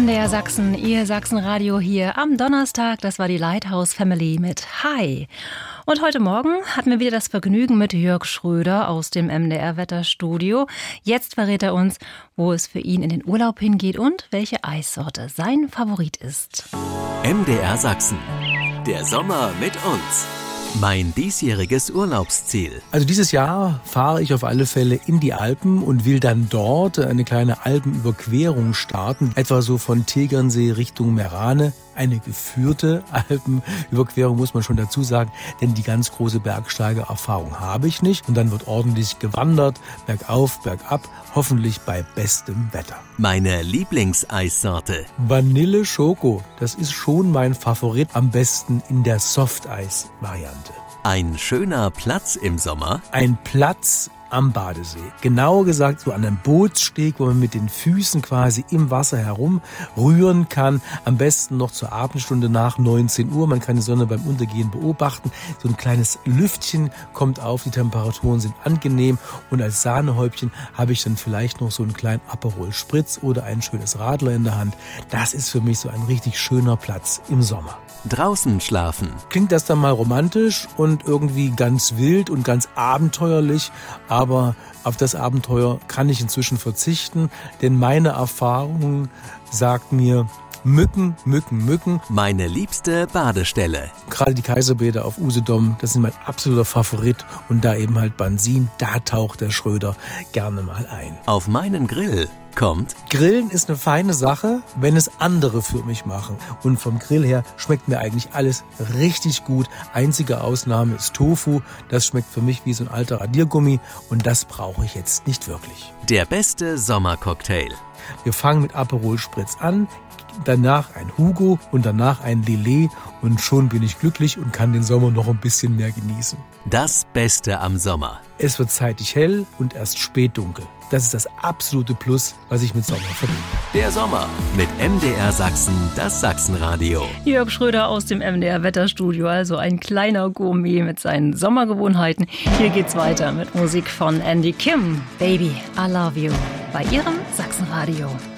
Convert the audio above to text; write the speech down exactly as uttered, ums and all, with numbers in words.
M D R Sachsen, Ihr Sachsenradio hier am Donnerstag. Das war die Lighthouse Family mit Hi. Und heute Morgen hatten wir wieder das Vergnügen mit Jörg Schröder aus dem M D R-Wetterstudio. Jetzt verrät er uns, wo es für ihn in den Urlaub hingeht und welche Eissorte sein Favorit ist. M D R Sachsen. Der Sommer mit uns. Mein diesjähriges Urlaubsziel. Also dieses Jahr fahre ich auf alle Fälle in die Alpen und will dann dort eine kleine Alpenüberquerung starten. Etwa so von Tegernsee Richtung Merane. Eine geführte Alpenüberquerung, muss man schon dazu sagen, denn die ganz große Bergsteigererfahrung habe ich nicht. Und dann wird ordentlich gewandert, bergauf, bergab, hoffentlich bei bestem Wetter. Meine Lieblingseissorte. Vanille Schoko, das ist schon mein Favorit, am besten in der Softeis-Variante. Ein schöner Platz im Sommer. Ein Platz am Badesee. Genauer gesagt so an einem Bootssteg, wo man mit den Füßen quasi im Wasser herumrühren kann. Am besten noch zur Abendstunde nach neunzehn Uhr. Man kann die Sonne beim Untergehen beobachten. So ein kleines Lüftchen kommt auf, die Temperaturen sind angenehm. Und als Sahnehäubchen habe ich dann vielleicht noch so einen kleinen Aperol Spritz oder ein schönes Radler in der Hand. Das ist für mich so ein richtig schöner Platz im Sommer. Draußen schlafen. Klingt das dann mal romantisch und irgendwie ganz wild und ganz abenteuerlich, aber auf das Abenteuer kann ich inzwischen verzichten, denn meine Erfahrung sagt mir, Mücken, Mücken, Mücken. Meine liebste Badestelle. Gerade die Kaiserbäder auf Usedom, das sind mein absoluter Favorit und da eben halt Bansin, da taucht der Schröder gerne mal ein. Auf meinen Grill kommt. Grillen ist eine feine Sache, wenn es andere für mich machen. Und vom Grill her schmeckt mir eigentlich alles richtig gut. Einzige Ausnahme ist Tofu. Das schmeckt für mich wie so ein alter Radiergummi und das brauche ich jetzt nicht wirklich. Der beste Sommercocktail. Wir fangen mit Aperol Spritz an, danach ein Hugo und danach ein Lillet und schon bin ich glücklich und kann den Sommer noch ein bisschen mehr genießen. Das Beste am Sommer. Es wird zeitig hell und erst spät dunkel. Das ist das absolute Plus, was ich mit Sommer verbinde. Der Sommer mit M D R Sachsen, das Sachsenradio. Jörg Schröder aus dem M D R-Wetterstudio, also ein kleiner Gourmet mit seinen Sommergewohnheiten. Hier geht's weiter mit Musik von Andy Kim. Baby, I love you. Bei Ihrem Sachsenradio.